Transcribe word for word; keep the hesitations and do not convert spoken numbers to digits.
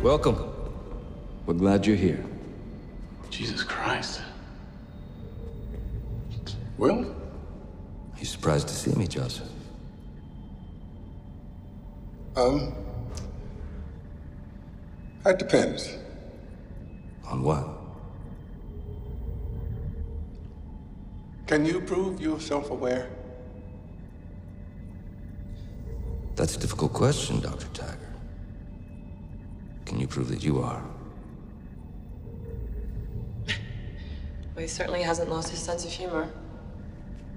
Welcome. We're glad you're here. Jesus Christ. Will? You surprised to see me, Joseph? Um... That depends. On what? Can you prove you're self-aware? That's a difficult question, Doctor Tiger. Can you prove that you are? Well, he certainly hasn't lost his sense of humor.